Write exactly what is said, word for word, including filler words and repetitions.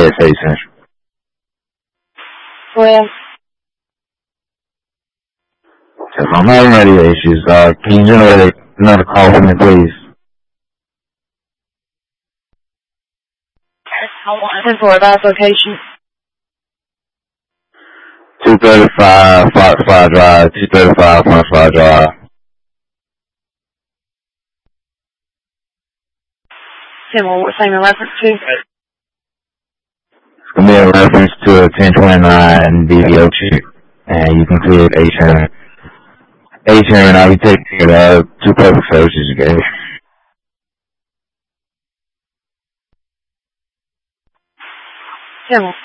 Yes, Hayes Central. Well, If I'm having radio issues, uh, can you generate another call for me, please? ten four, last location. two thirty-five Foxfire Drive, two thirty-five Foxfire Drive. ten one, what same in reference to? It's going to be a reference to a ten twenty-nine D V O chip, and you can clear it H-Turn. H-Turn, I'll be taking care of two public services you gave. ten one.